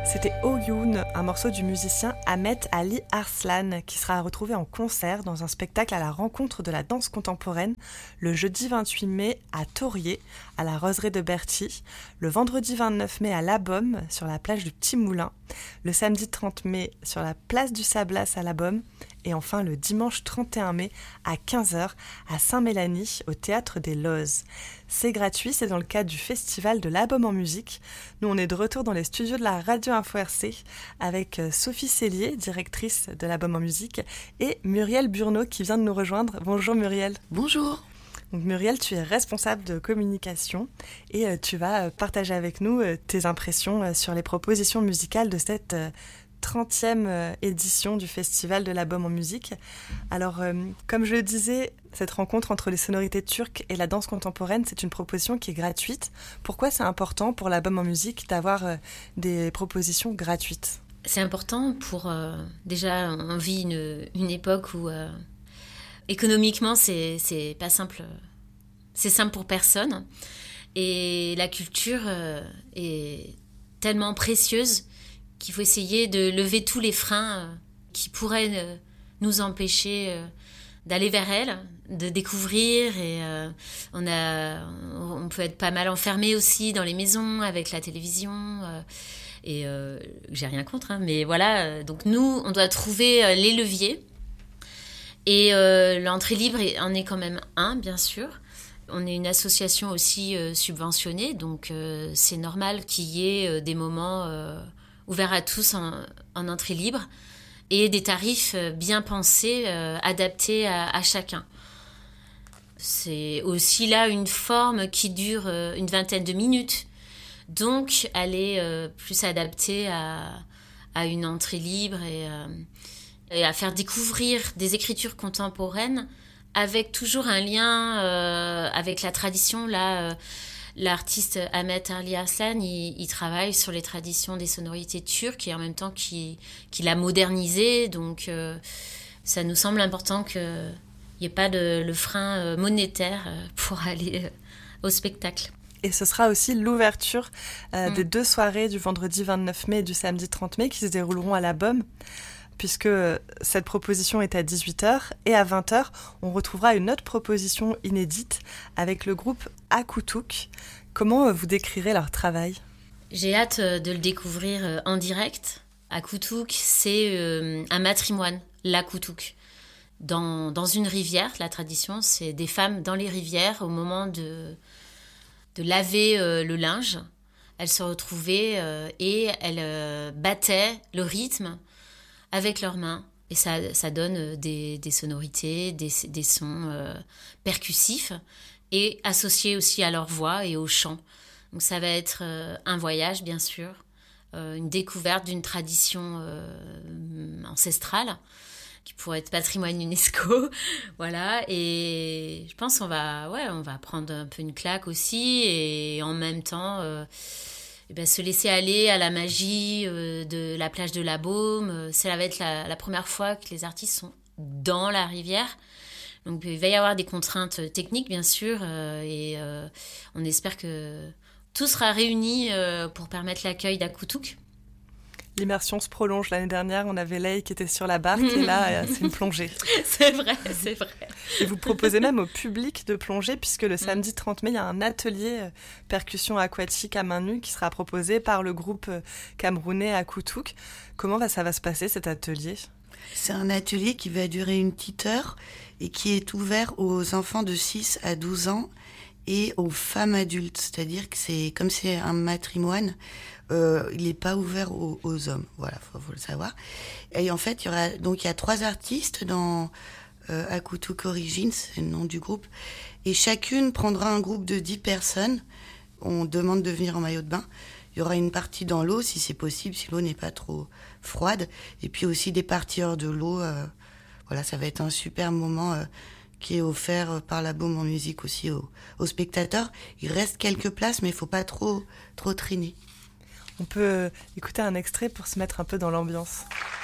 C'était Oyun, un morceau du musicien Ahmet Ali Arslan, qui sera retrouvé en concert dans un spectacle à la rencontre de la danse contemporaine le jeudi 28 mai à Taurier, à la Roseraie de Berthy, le vendredi 29 mai à La Baume, sur la plage du Petit Moulin, le samedi 30 mai sur la place du Sablas à La Baume, et enfin le dimanche 31 mai à 15h à Saint-Mélanie, au Théâtre des Lozes. C'est gratuit, c'est dans le cadre du festival de l'album en musique. Nous, on est de retour dans les studios de la Radio Info RC avec Sophie Cellier, directrice de l'album en musique, et Muriel Burneau qui vient de nous rejoindre. Bonjour Muriel. Bonjour. Donc Muriel, tu es responsable de communication et tu vas partager avec nous tes impressions sur les propositions musicales de cette 30e édition du Festival de l'album en musique. Alors, comme je le disais, cette rencontre entre les sonorités turques et la danse contemporaine, c'est une proposition qui est gratuite. Pourquoi c'est important pour l'album en musique d'avoir des propositions gratuites ? C'est important pour... déjà, on vit une époque où économiquement, c'est pas simple. C'est simple pour personne. Et la culture est tellement précieuse qu'il faut essayer de lever tous les freins qui pourraient nous empêcher d'aller vers elle, de découvrir. Et on peut être pas mal enfermé aussi dans les maisons avec la télévision. Et j'ai rien contre, hein, mais voilà. Donc nous, on doit trouver les leviers. Et l'entrée libre en est quand même un, bien sûr. On est une association aussi subventionnée, donc c'est normal qu'il y ait des moments ouverts à tous en entrée libre et des tarifs bien pensés, adaptés à chacun. C'est aussi là une forme qui dure une vingtaine de minutes, donc elle est plus adaptée à une entrée libre et à faire découvrir des écritures contemporaines avec toujours un lien avec la tradition. Là, l'artiste Ahmet Ali Arslan, il travaille sur les traditions des sonorités turques et en même temps qu'il a modernisé. Donc, ça nous semble important qu'il n'y ait pas le frein monétaire pour aller au spectacle. Et ce sera aussi l'ouverture des 2 soirées du vendredi 29 mai et du samedi 30 mai qui se dérouleront à La Baume, puisque cette proposition est à 18h et à 20h, on retrouvera une autre proposition inédite avec le groupe Akutuk. Comment vous décrirez leur travail ? J'ai hâte de le découvrir en direct. Akutuk, c'est un matrimoine, l'Akutuk. Dans une rivière, la tradition, c'est des femmes dans les rivières au moment de laver le linge. Elles se retrouvaient et elles battaient le rythme avec leurs mains. Et ça donne des sonorités, des sons percussifs et associés aussi à leur voix et au chant. Donc ça va être un voyage, bien sûr, une découverte d'une tradition ancestrale qui pourrait être patrimoine UNESCO. Voilà. Et je pense qu'on va prendre un peu une claque aussi et en même temps... se laisser aller à la magie de la plage de La Baume. Ça va être la première fois que les artistes sont dans la rivière. Donc il va y avoir des contraintes techniques, bien sûr, et on espère que tout sera réuni pour permettre l'accueil d'Akutuk. L'immersion se prolonge. L'année dernière, on avait Leï qui était sur la barque et là, c'est une plongée. C'est vrai. Et vous proposez même au public de plonger puisque le samedi 30 mai, il y a un atelier percussion aquatique à main nue qui sera proposé par le groupe camerounais Akutuk. Comment ça va se passer cet atelier ? C'est un atelier qui va durer une petite heure et qui est ouvert aux enfants de 6 à 12 ans et aux femmes adultes. C'est-à-dire que comme c'est un matrimoine, il n'est pas ouvert aux hommes. Voilà, faut le savoir. Et en fait, il y a 3 artistes dans Akutuk Origins, c'est le nom du groupe. Et chacune prendra un groupe de 10 personnes. On demande de venir en maillot de bain. Il y aura une partie dans l'eau, si c'est possible, si l'eau n'est pas trop froide. Et puis aussi des parties hors de l'eau. Voilà, ça va être un super moment qui est offert par la Baume en musique aussi aux spectateurs. Il reste quelques places, mais il ne faut pas trop traîner. On peut écouter un extrait pour se mettre un peu dans l'ambiance.